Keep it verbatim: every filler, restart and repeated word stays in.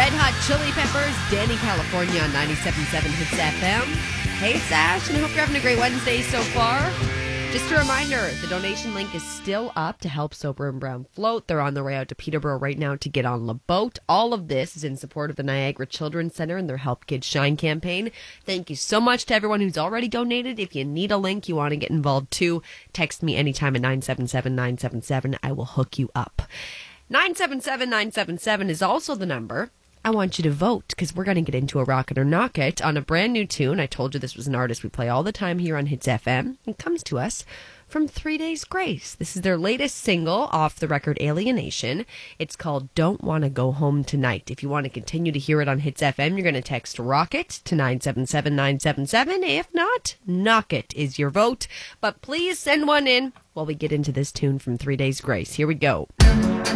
Red Hot Chili Peppers, Danny California on ninety-seven point seven Hits F M. Hey, it's Ash, and I hope you're having a great Wednesday so far. Just a reminder, the donation link is still up to help Sober and Brown float. They're on their way out to Peterborough right now to get on the boat. All of this is in support of the Niagara Children's Centre and their Help Kids Shine campaign. Thank you so much to everyone who's already donated. If you need a link, you want to get involved too, text me anytime at nine seven seven nine seven seven. I will hook you up. nine seven seven nine seven seven is also the number. I want you to vote because we're going to get into a Rock It or Knock It on a brand new tune. I told you this was an artist we play all the time here on Hits F M. It comes to us from Three Days Grace. This is their latest single off the record Alienation. It's called Don't Wanna Go Home Tonight. If you want to continue to hear it on Hits F M, you're going to text Rocket to nine seven seven nine seven seven. If not, Knock It is your vote. But please send one in while we get into this tune from Three Days Grace. Here we go.